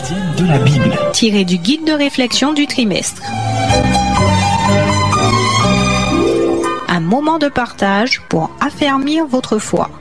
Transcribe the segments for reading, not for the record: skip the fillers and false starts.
quotidienne de la Bible. Tiré du guide de réflexion du trimestre. Un moment de partage pour affermir votre foi.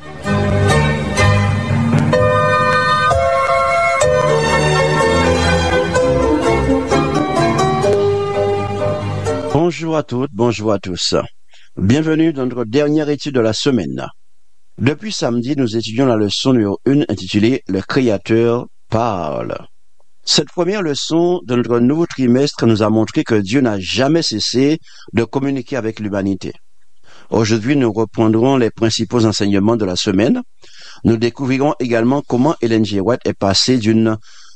Bonjour à toutes, bonjour à tous. Bienvenue dans notre dernière étude de la semaine. Depuis samedi, nous étudions la leçon numéro 1 intitulée « Le Créateur parle ». Cette première leçon de notre nouveau trimestre nous a montré que Dieu n'a jamais cessé de communiquer avec l'humanité. Aujourd'hui, nous reprendrons les principaux enseignements de la semaine. Nous découvrirons également comment Ellen G. White est passée d'une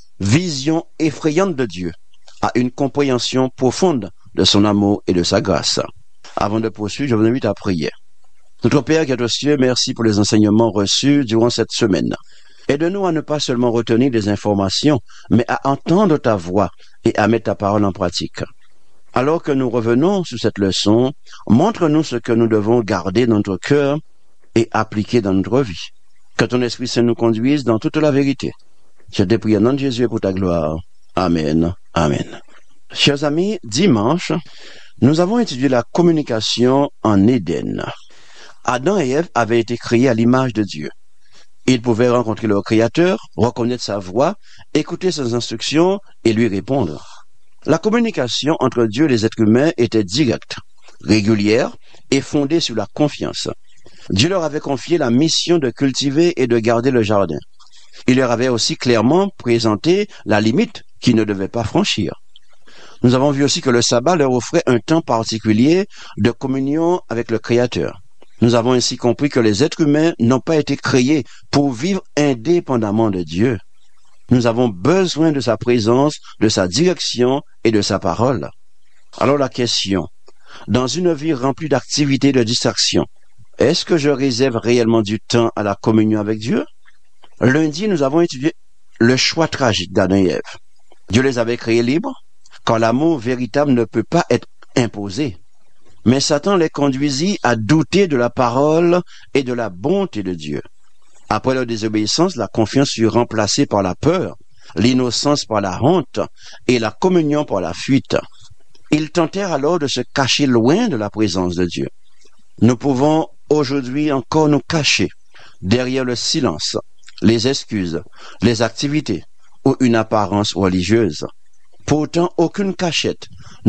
vision effrayante de Dieu à une compréhension profonde de son amour et de sa grâce. Avant de poursuivre, je vous invite à prier. Notre Père qui est aux cieux, merci pour les enseignements reçus durant cette semaine. Aide-nous à ne pas seulement retenir des informations, mais à entendre ta voix et à mettre ta parole en pratique. Alors que nous revenons sur cette leçon, montre-nous ce que nous devons garder dans notre cœur et appliquer dans notre vie. Que ton Esprit Saint nous conduise dans toute la vérité. Je te prie au nom de Jésus et pour ta gloire. Amen. Amen. Chers amis, dimanche, nous avons étudié la communication en Éden. Adam et Ève avaient été créés à l'image de Dieu. Ils pouvaient rencontrer leur Créateur, reconnaître sa voix, écouter ses instructions et lui répondre. La communication entre Dieu et les êtres humains était directe, régulière et fondée sur la confiance. Dieu leur avait confié la mission de cultiver et de garder le jardin. Il leur avait aussi clairement présenté la limite qu'ils ne devaient pas franchir. Nous avons vu aussi que le sabbat leur offrait un temps particulier de communion avec le Créateur. Nous avons ainsi compris que les êtres humains n'ont pas été créés pour vivre indépendamment de Dieu. Nous avons besoin de sa présence, de sa direction et de sa parole. Alors la question, dans une vie remplie d'activités et de distractions, est-ce que je réserve réellement du temps à la communion avec Dieu? Lundi, nous avons étudié le choix tragique d'Adam et Ève. Dieu les avait créés libres, car l'amour véritable ne peut pas être imposé. Mais Satan les conduisit à douter de la parole et de la bonté de Dieu. Après leur désobéissance, la confiance fut remplacée par la peur, l'innocence par la honte et la communion par la fuite. Ils tentèrent alors de se cacher loin de la présence de Dieu. Nous pouvons aujourd'hui encore nous cacher derrière le silence, les excuses, les activités ou une apparence religieuse. Pourtant, aucune cachette